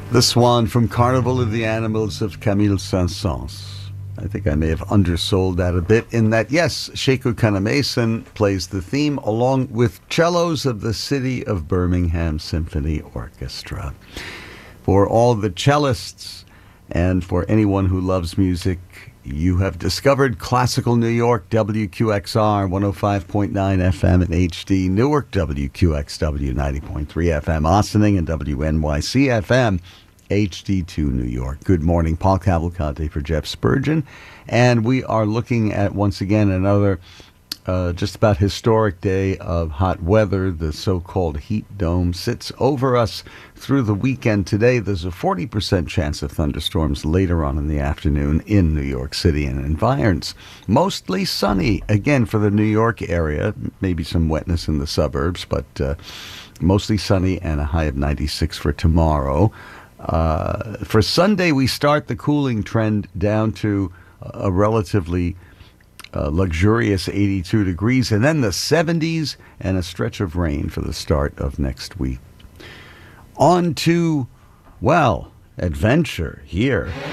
The Swan from Carnival of the Animals of Camille Saint-Saëns. I think I may have undersold that a bit in that, yes, Sheku Kanamason plays the theme along with cellos of the City of Birmingham Symphony Orchestra. For all the cellists and for anyone who loves music, you have discovered Classical New York, WQXR 105.9 FM in HD, Newark, WQXW 90.3 FM, Ossining, and WNYC FM, HD2 New York. Good morning, Paul Cavalcante for Jeff Spurgeon. And we are looking at, once again, another just about historic day of hot weather. The so-called heat dome sits over us through the weekend today. There's a 40% chance of thunderstorms later on in the afternoon in New York City and environs. Mostly sunny, again, for the New York area. Maybe some wetness in the suburbs, but mostly sunny and a high of 96 for tomorrow. For Sunday, we start the cooling trend down to a relatively luxurious 82 degrees, and then the 70s and a stretch of rain for the start of next week. On to, well, adventure here